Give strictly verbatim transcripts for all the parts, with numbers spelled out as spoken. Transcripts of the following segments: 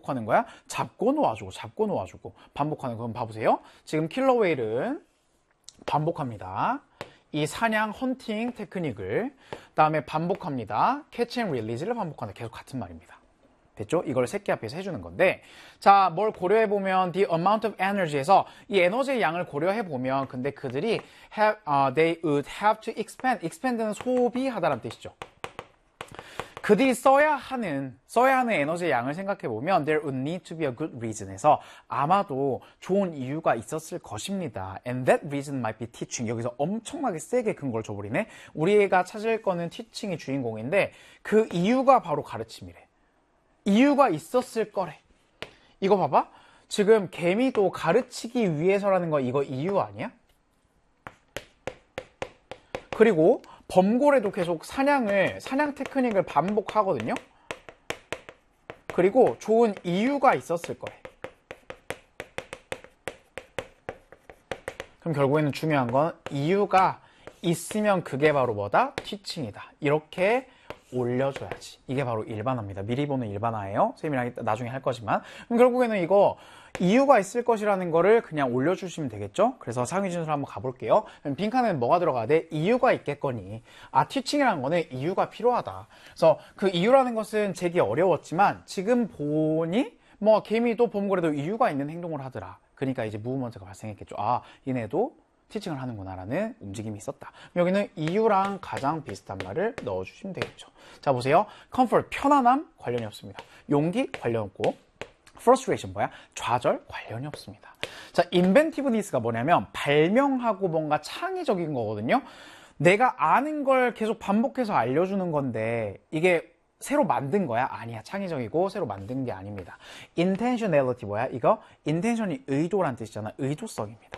반복하는 거야? 잡고 놓아주고 잡고 놓아주고 반복하는 거. 그럼 봐보세요. 지금 킬러 웨일은 반복합니다. 이 사냥 헌팅 테크닉을. 다음에 반복합니다. 캐치 앤 릴리즈를 반복한다. 계속 같은 말입니다. 됐죠? 이걸 새끼 앞에서 해주는 건데, 자, 뭘 고려해보면 the amount of energy에서 이 에너지의 양을 고려해보면, 근데 그들이 have, uh, they would have to expend. expend는 소비하다라는 뜻이죠. 그들이 써야 하는, 써야 하는 에너지의 양을 생각해보면 there would need to be a good reason에서 아마도 좋은 이유가 있었을 것입니다. And that reason might be teaching. 여기서 엄청나게 세게 근거를 줘버리네. 우리가 찾을 거는 teaching이 주인공인데 그 이유가 바로 가르침이래. 이유가 있었을 거래. 이거 봐봐. 지금 개미도 가르치기 위해서라는 거 이거 이유 아니야? 그리고 범고래도 계속 사냥을, 사냥 테크닉을 반복하거든요. 그리고 좋은 이유가 있었을 거래. 그럼 결국에는 중요한 건 이유가 있으면 그게 바로 뭐다? 티칭이다. 이렇게 올려줘야지. 이게 바로 일반화입니다. 미리 보는 일반화예요. 선생님이랑 나중에 할 거지만. 그럼 결국에는 이거 이유가 있을 것이라는 거를 그냥 올려주시면 되겠죠? 그래서 상위진술 한번 가볼게요. 빈칸에는 뭐가 들어가야 돼? 이유가 있겠거니. 아, 티칭이라는 거는 이유가 필요하다. 그래서 그 이유라는 것은 제기 어려웠지만 지금 보니 뭐 개미도 범고래도 이유가 있는 행동을 하더라. 그러니까 이제 무브먼트가 발생했겠죠. 아, 얘네도 티칭을 하는구나라는 움직임이 있었다. 여기는 이유랑 가장 비슷한 말을 넣어주시면 되겠죠. 자, 보세요. comfort, 편안함 관련이 없습니다. 용기 관련 없고, frustration 뭐야? 좌절 관련이 없습니다. 자, inventiveness가 뭐냐면 발명하고 뭔가 창의적인 거거든요. 내가 아는 걸 계속 반복해서 알려주는 건데 이게 새로 만든 거야? 아니야. 창의적이고 새로 만든 게 아닙니다. intentionality 뭐야? 이거 intention이 의도란 뜻이잖아. 의도성입니다.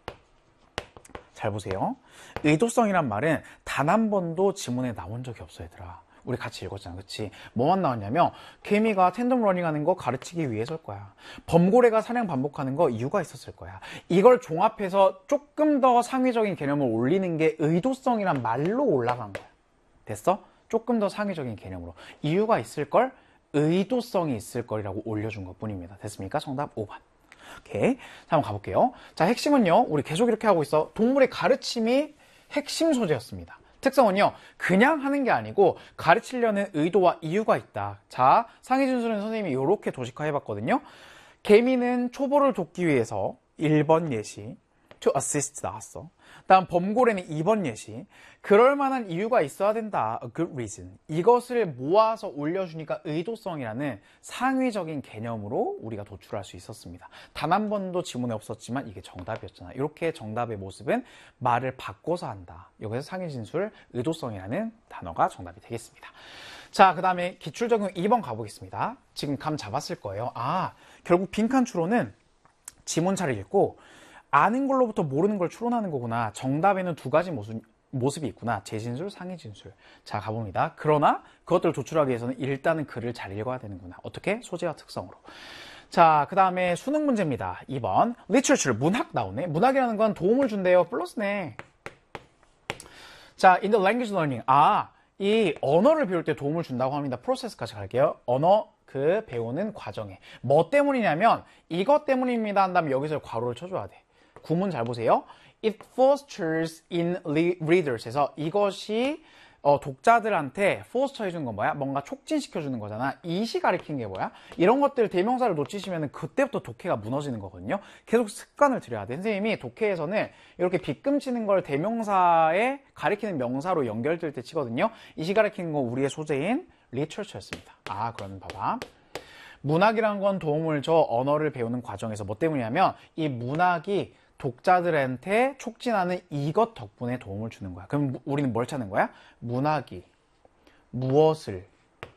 잘 보세요. 의도성이란 말은 단 한 번도 지문에 나온 적이 없어, 얘들아. 우리 같이 읽었잖아, 그치? 뭐만 나왔냐면 개미가 텐덤 러닝하는 거 가르치기 위해서일 거야. 범고래가 사냥 반복하는 거 이유가 있었을 거야. 이걸 종합해서 조금 더 상위적인 개념을 올리는 게 의도성이란 말로 올라간 거야. 됐어? 조금 더 상위적인 개념으로. 이유가 있을 걸, 의도성이 있을 거라고 올려준 것 뿐입니다. 됐습니까? 정답 오 번. 오케이. 자, 한번 가볼게요. 자, 핵심은요, 우리 계속 이렇게 하고 있어. 동물의 가르침이 핵심 소재였습니다. 특성은요, 그냥 하는 게 아니고 가르치려는 의도와 이유가 있다. 자, 상위진술은 선생님이 이렇게 도식화 해봤거든요. 개미는 초보를 돕기 위해서 일 번 예시, to assist 나왔어. 다음 범고래는 이 번 예시, 그럴 만한 이유가 있어야 된다. A good reason. 이것을 모아서 올려주니까 의도성이라는 상위적인 개념으로 우리가 도출할 수 있었습니다. 단 한 번도 지문에 없었지만 이게 정답이었잖아. 이렇게 정답의 모습은 말을 바꿔서 한다. 여기서 상위진술 의도성이라는 단어가 정답이 되겠습니다. 자, 그 다음에 기출적용 이 번 가보겠습니다. 지금 감 잡았을 거예요. 아, 결국 빈칸 추론은 지문차를 읽고 아는 걸로부터 모르는 걸 추론하는 거구나. 정답에는 두 가지 모습, 모습이 있구나. 재진술, 상위진술. 자, 가봅니다. 그러나 그것들을 도출하기 위해서는 일단은 글을 잘 읽어야 되는구나. 어떻게? 소재와 특성으로. 자, 그 다음에 수능 문제입니다. 이 번. literature, 문학 나오네. 문학이라는 건 도움을 준대요. 플러스네. 자, in the language learning. 아, 이 언어를 배울 때 도움을 준다고 합니다. 프로세스까지 갈게요. 언어 그 배우는 과정에. 뭐 때문이냐면 이것 때문입니다. 한 다음에 여기서 괄호를 쳐줘야 돼. 구문 잘 보세요. It fosters in readers에서 이것이 어, 독자들한테 foster 해주는 건 뭐야? 뭔가 촉진시켜주는 거잖아. 이시 가리킨 게 뭐야? 이런 것들 대명사를 놓치시면 그때부터 독해가 무너지는 거거든요. 계속 습관을 들여야 돼. 선생님이 독해에서는 이렇게 빗금치는 걸 대명사에 가리키는 명사로 연결될 때 치거든요. 이시 가리키는 건 우리의 소재인 literature였습니다. 아, 그러면 봐봐. 문학이란 건 도움을 줘. 언어를 배우는 과정에서 뭐 때문이냐면 이 문학이 독자들한테 촉진하는 이것 덕분에 도움을 주는 거야. 그럼 우리는 뭘 찾는 거야? 문학이 무엇을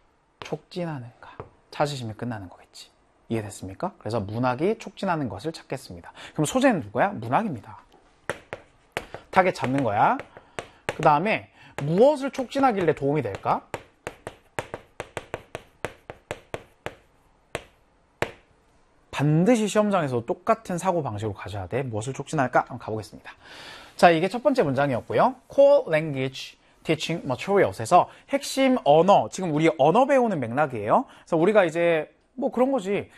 촉진하는가 찾으시면 끝나는 거겠지. 이해됐습니까? 그래서 문학이 촉진하는 것을 찾겠습니다. 그럼 소재는 누구야? 문학입니다. 타겟 잡는 거야. 그 다음에 무엇을 촉진하길래 도움이 될까? 반드시 시험장에서 똑같은 사고방식으로 가져야 돼. 무엇을 촉진할까? 한번 가보겠습니다. 자, 이게 첫 번째 문장이었고요. Core Language Teaching Materials에서 핵심 언어, 지금 우리 언어 배우는 맥락이에요. 그래서 우리가 이제 뭐 그런 거지.